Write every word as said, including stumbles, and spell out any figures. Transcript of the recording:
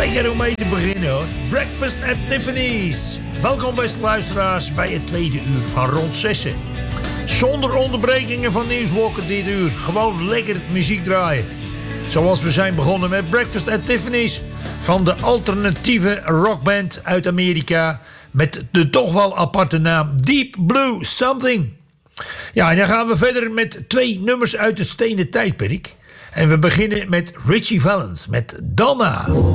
Lekker om mee te beginnen hoor. Breakfast at Tiffany's. Welkom beste luisteraars bij het tweede uur van rond zessen. Zonder onderbrekingen van nieuwsblokken dit uur. Gewoon lekker muziek draaien. Zoals we zijn begonnen met Breakfast at Tiffany's. Van de alternatieve rockband uit Amerika. Met de toch wel aparte naam Deep Blue Something. Ja, en dan gaan we verder met twee nummers uit het stenen tijdperk. En we beginnen met Richie Valens met Donna.